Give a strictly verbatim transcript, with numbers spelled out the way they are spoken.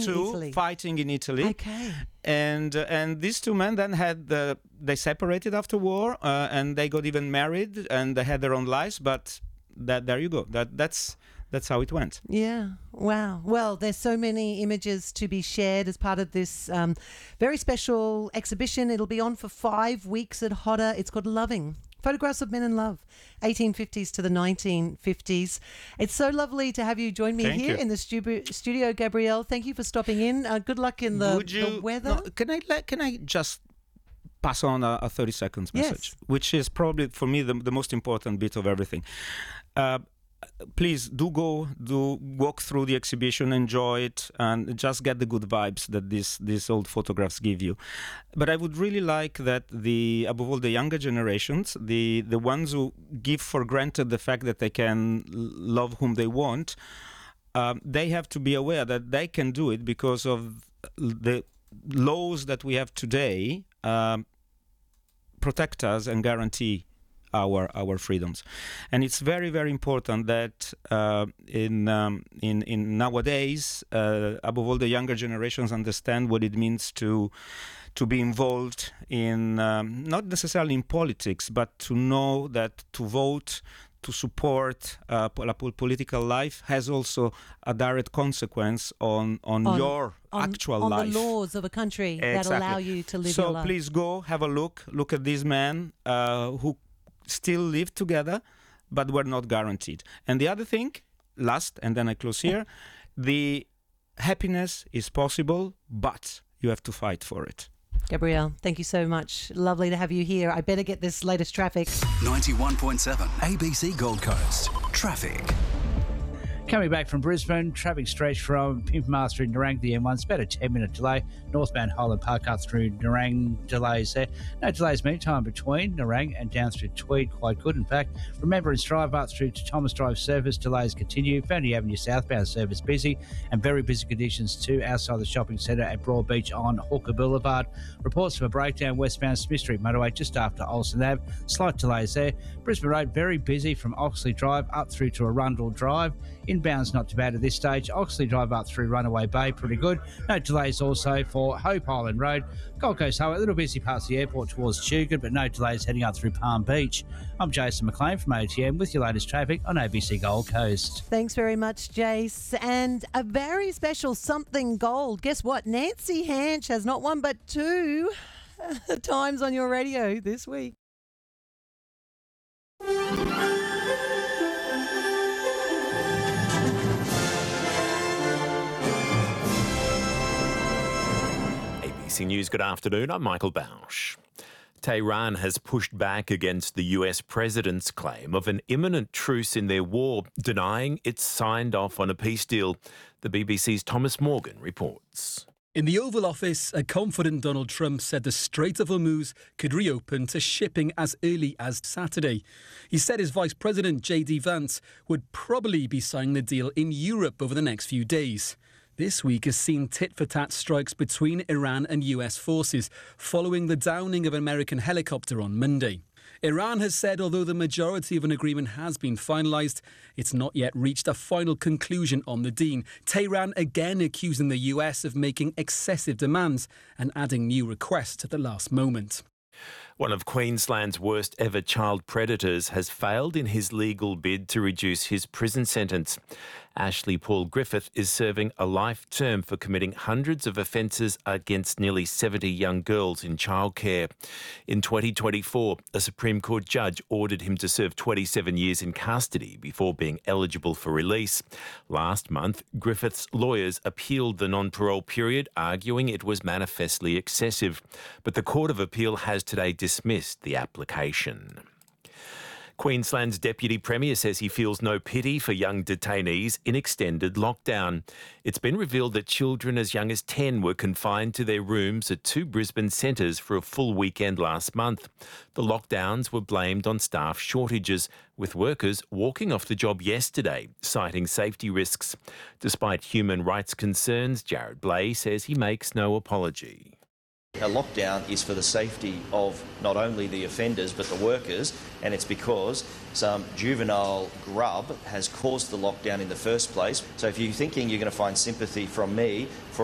two Italy. fighting in Italy. Okay. And uh, and these two men then had the, they separated after war, uh, and they got even married, and they had their own lives. But that there you go. That that's that's how it went. Yeah. Wow. Well, there's so many images to be shared as part of this um, very special exhibition. It'll be on for five weeks at Hodder. It's called Loving. Photographs of Men in Love, eighteen fifties to the nineteen fifties. It's so lovely to have you join me Thank here you. in the stu- studio, Gabrielle. Thank you for stopping in. Uh, good luck in the, Would you, the weather. No, can I let, can I just pass on a, a thirty seconds message, Yes. which is probably for me the, the most important bit of everything. Uh, please do go, do walk through the exhibition, enjoy it, and just get the good vibes that these these old photographs give you. But I would really like that the above all the younger generations, the the ones who give for granted the fact that they can love whom they want, um, they have to be aware that they can do it because of the laws that we have today um, protect us and guarantee our our freedoms. And it's very, very important that uh, in, um, in in nowadays, uh, above all, the younger generations understand what it means to to be involved in um, not necessarily in politics, but to know that to vote, to support uh, pol- political life has also a direct consequence on on, On- your on, actual on life. the laws of a country that Exactly. allow you to live so your life. please go have a look. Look at these men uh, who still live together, but were not guaranteed. And the other thing, last, and then I close here, the happiness is possible, but you have to fight for it. Gabrielle, thank you so much. Lovely to have you here. I better get this latest traffic. ninety-one point seven A B C Gold Coast. Traffic. Coming back from Brisbane, traffic stretch from Pimpamaster in Nerang, the M one. It's about a ten minute delay. Northbound Holland Park up through Nerang, delays there. No delays meantime between Nerang and down through Tweed, quite good in fact. Remembrance Drive up through to Thomas Drive service, delays continue. Fernie Avenue southbound service busy, and very busy conditions too outside the shopping centre at Broadbeach on Hooker Boulevard. Reports of a breakdown westbound Smith Street motorway just after Olsen Ave. Slight delays there. Brisbane Road very busy from Oxley Drive up through to Arundel Drive. Inbound's not too bad at this stage. Oxley Drive up through Runaway Bay, pretty good. No delays also for Hope Island Road. Gold Coast Highway, a little busy past the airport towards Tugun, but no delays heading up through Palm Beach. I'm Jason McLean from A T M with your latest traffic on A B C Gold Coast. Thanks very much, Jace. And a very special something gold. Guess what? Nancy Hanch has not one but two times on your radio this week. A B C News, good afternoon. I'm Michael Bausch. Tehran has pushed back against the U S president's claim of an imminent truce in their war, denying it's signed off on a peace deal. The B B C's Thomas Morgan reports. In the Oval Office, a confident Donald Trump said the Strait of Hormuz could reopen to shipping as early as Saturday. He said his Vice President, J D Vance, would probably be signing the deal in Europe over the next few days. This week has seen tit-for-tat strikes between Iran and U S forces following the downing of an American helicopter on Monday. Iran has said although the majority of an agreement has been finalised, it's not yet reached a final conclusion on the deal. Tehran again accusing the U S of making excessive demands and adding new requests at the last moment. One of Queensland's worst ever child predators has failed in his legal bid to reduce his prison sentence. Ashley Paul Griffith is serving a life term for committing hundreds of offences against nearly seventy young girls in childcare. In twenty twenty-four, a Supreme Court judge ordered him to serve twenty-seven years in custody before being eligible for release. Last month, Griffith's lawyers appealed the non-parole period, arguing it was manifestly excessive. But the Court of Appeal has today dismissed the application. Queensland's Deputy Premier says he feels no pity for young detainees in extended lockdown. It's been revealed that children as young as ten were confined to their rooms at two Brisbane centres for a full weekend last month. The lockdowns were blamed on staff shortages, with workers walking off the job yesterday, citing safety risks. Despite human rights concerns, Jared Blay says he makes no apology. A lockdown is for the safety of not only the offenders but the workers, and it's because some juvenile grub has caused the lockdown in the first place. So if you're thinking you're going to find sympathy from me for